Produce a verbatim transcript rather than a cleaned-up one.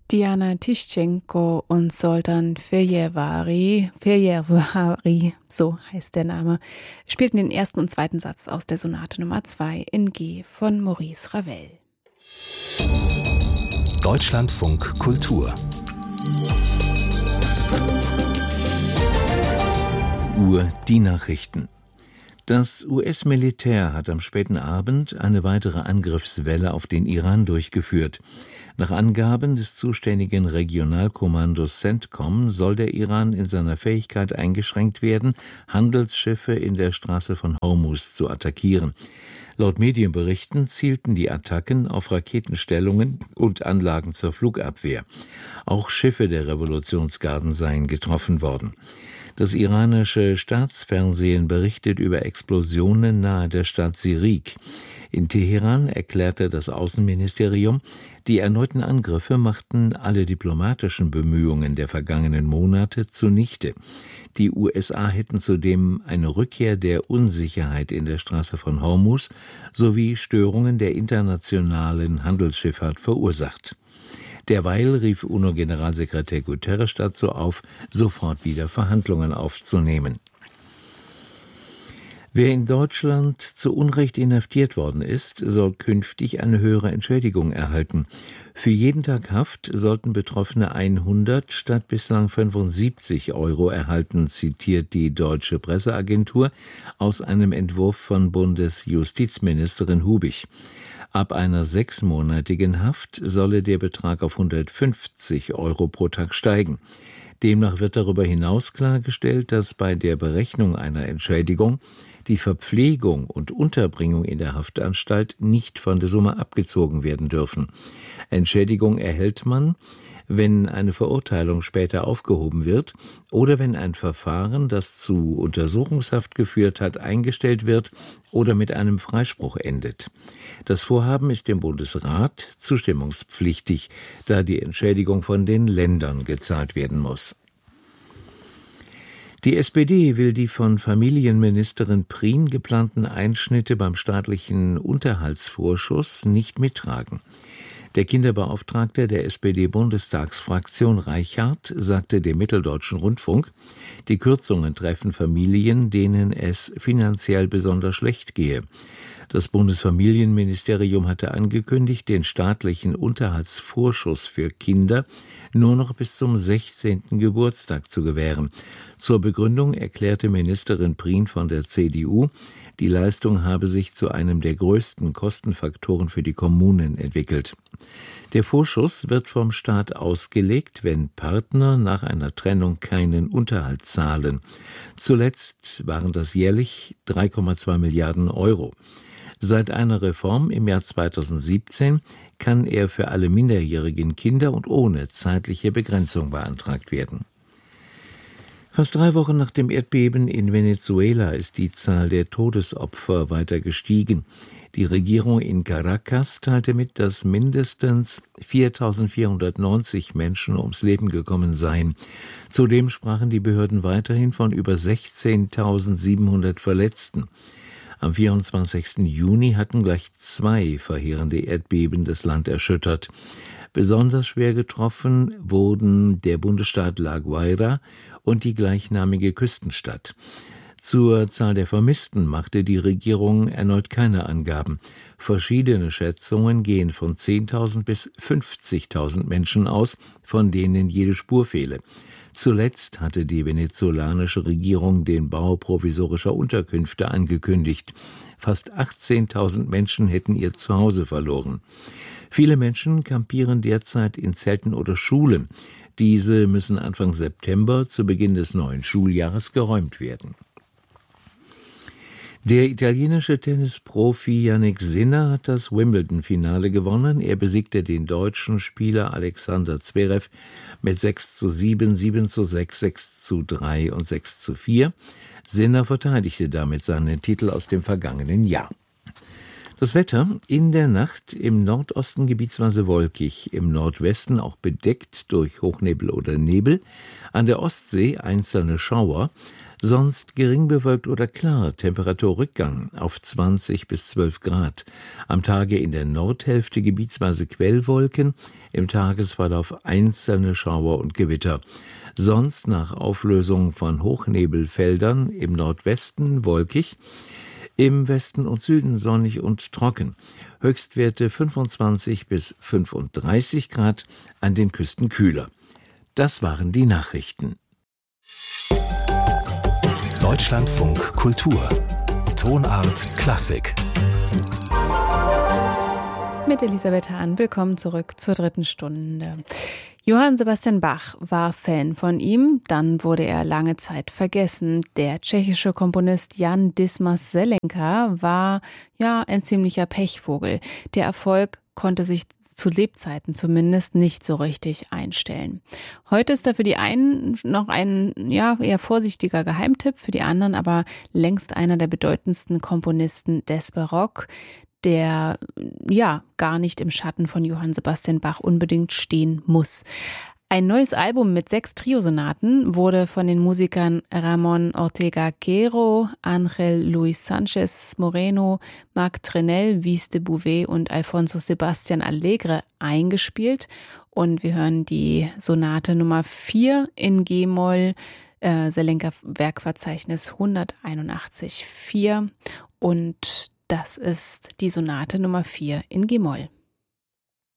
Diana Tischenko und Zoltan Fejervari, Fejervari, so heißt der Name, spielten den ersten und zweiten Satz aus der Sonate Nummer zwei in G von Maurice Ravel. Deutschlandfunk Kultur. Uhr die Nachrichten. Das U S-Militär hat am späten Abend eine weitere Angriffswelle auf den Iran durchgeführt. Nach Angaben des zuständigen Regionalkommandos CENTCOM soll der Iran in seiner Fähigkeit eingeschränkt werden, Handelsschiffe in der Straße von Hormuz zu attackieren. Laut Medienberichten zielten die Attacken auf Raketenstellungen und Anlagen zur Flugabwehr. Auch Schiffe der Revolutionsgarden seien getroffen worden. Das iranische Staatsfernsehen berichtet über Explosionen nahe der Stadt Sirik. In Teheran erklärte das Außenministerium, die erneuten Angriffe machten alle diplomatischen Bemühungen der vergangenen Monate zunichte. Die U S A hätten zudem eine Rückkehr der Unsicherheit in der Straße von Hormuz sowie Störungen der internationalen Handelsschifffahrt verursacht. Derweil rief UNO-Generalsekretär Guterres dazu auf, sofort wieder Verhandlungen aufzunehmen. Wer in Deutschland zu Unrecht inhaftiert worden ist, soll künftig eine höhere Entschädigung erhalten. Für jeden Tag Haft sollten Betroffene hundert statt bislang fünfundsiebzig Euro erhalten, zitiert die Deutsche Presseagentur aus einem Entwurf von Bundesjustizministerin Hubig. Ab einer sechsmonatigen Haft solle der Betrag auf hundertfünfzig Euro pro Tag steigen. Demnach wird darüber hinaus klargestellt, dass bei der Berechnung einer Entschädigung die Verpflegung und Unterbringung in der Haftanstalt nicht von der Summe abgezogen werden dürfen. Entschädigung erhält man, wenn eine Verurteilung später aufgehoben wird oder wenn ein Verfahren, das zu Untersuchungshaft geführt hat, eingestellt wird oder mit einem Freispruch endet. Das Vorhaben ist dem Bundesrat zustimmungspflichtig, da die Entschädigung von den Ländern gezahlt werden muss. Die S P D will die von Familienministerin Prien geplanten Einschnitte beim staatlichen Unterhaltsvorschuss nicht mittragen. Der Kinderbeauftragte der S P D-Bundestagsfraktion Reichardt sagte dem Mitteldeutschen Rundfunk, die Kürzungen treffen Familien, denen es finanziell besonders schlecht gehe. Das Bundesfamilienministerium hatte angekündigt, den staatlichen Unterhaltsvorschuss für Kinder nur noch bis zum sechzehnten Geburtstag zu gewähren. Zur Begründung erklärte Ministerin Prien von der C D U, die Leistung habe sich zu einem der größten Kostenfaktoren für die Kommunen entwickelt. Der Vorschuss wird vom Staat ausgelegt, wenn Partner nach einer Trennung keinen Unterhalt zahlen. Zuletzt waren das jährlich drei Komma zwei Milliarden Euro. Seit einer Reform im Jahr zweitausendsiebzehn kann er für alle minderjährigen Kinder und ohne zeitliche Begrenzung beantragt werden. Fast drei Wochen nach dem Erdbeben in Venezuela ist die Zahl der Todesopfer weiter gestiegen. Die Regierung in Caracas teilte mit, dass mindestens viertausendvierhundertneunzig Menschen ums Leben gekommen seien. Zudem sprachen die Behörden weiterhin von über sechzehntausendsiebenhundert Verletzten. Am vierundzwanzigsten Juni hatten gleich zwei verheerende Erdbeben das Land erschüttert. Besonders schwer getroffen wurden der Bundesstaat La Guaira und die gleichnamige Küstenstadt. Zur Zahl der Vermissten machte die Regierung erneut keine Angaben. Verschiedene Schätzungen gehen von zehntausend bis fünfzigtausend Menschen aus, von denen jede Spur fehle. Zuletzt hatte die venezolanische Regierung den Bau provisorischer Unterkünfte angekündigt. Fast achtzehntausend Menschen hätten ihr Zuhause verloren. Viele Menschen kampieren derzeit in Zelten oder Schulen. Diese müssen Anfang September zu Beginn des neuen Schuljahres geräumt werden. Der italienische Tennisprofi Jannik Sinner hat das Wimbledon-Finale gewonnen. Er besiegte den deutschen Spieler Alexander Zverev mit sechs zu sieben, sieben zu sechs, sechs zu drei und sechs zu vier. Sinner verteidigte damit seinen Titel aus dem vergangenen Jahr. Das Wetter: in der Nacht im Nordosten gebietsweise wolkig, im Nordwesten auch bedeckt durch Hochnebel oder Nebel, an der Ostsee einzelne Schauer. Sonst gering bewölkt oder klar, Temperaturrückgang auf zwanzig bis zwölf Grad. Am Tage in der Nordhälfte gebietsweise Quellwolken, im Tagesverlauf einzelne Schauer und Gewitter. Sonst nach Auflösung von Hochnebelfeldern im Nordwesten wolkig, im Westen und Süden sonnig und trocken. Höchstwerte fünfundzwanzig bis fünfunddreißig Grad, an den Küsten kühler. Das waren die Nachrichten. Deutschlandfunk Kultur. Tonart Klassik. Mit Elisabeth Hahn, willkommen zurück zur dritten Stunde. Johann Sebastian Bach war Fan von ihm, dann wurde er lange Zeit vergessen. Der tschechische Komponist Jan Dismas Zelenka war ja ein ziemlicher Pechvogel. Der Erfolg konnte sich zu Lebzeiten zumindest nicht so richtig einstellen. Heute ist er für die einen noch ein ja eher vorsichtiger Geheimtipp, für die anderen aber längst einer der bedeutendsten Komponisten des Barock, der ja gar nicht im Schatten von Johann Sebastian Bach unbedingt stehen muss. Ein neues Album mit sechs Triosonaten wurde von den Musikern Ramón Ortega Caro, Ángel Luis Sánchez Moreno, Marc Trenel, Vis de Bouvet und Alfonso Sebastián Alegre eingespielt. Und wir hören die Sonate Nummer vier in G-Moll, äh, Zelenka Werkverzeichnis hunderteinundachtzig vier, und das ist die Sonate Nummer vier in G-Moll.